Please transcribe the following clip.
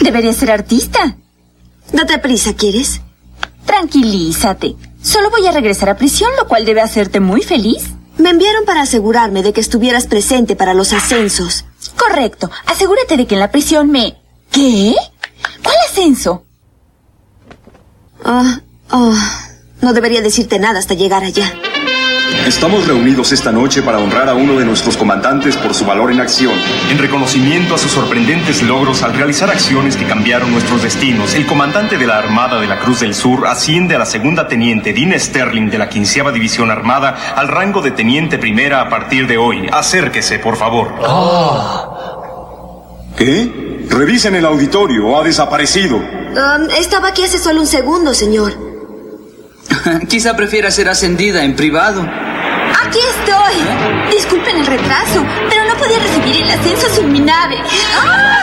Deberías ser artista. Date prisa, ¿quieres? Tranquilízate. Solo voy a regresar a prisión, lo cual debe hacerte muy feliz. Me enviaron para asegurarme de que estuvieras presente para los ascensos. Correcto. Asegúrate de que en la prisión me... ¿Qué? ¿Cuál ascenso? No debería decirte nada hasta llegar allá. Estamos reunidos esta noche para honrar a uno de nuestros comandantes por su valor en acción. En reconocimiento a sus sorprendentes logros al realizar acciones que cambiaron nuestros destinos, el comandante de la Armada de la Cruz del Sur asciende a la segunda teniente Dean Sterling de la 15ª División Armada al rango de teniente primera a partir de hoy. Acérquese, por favor. ¿Qué? Revisen el auditorio. Ha desaparecido. Estaba aquí hace solo un segundo, señor. Quizá prefiera ser ascendida en privado. ¡Aquí estoy! Disculpen el retraso, pero no podía recibir el ascenso sin mi nave. ¡Ah!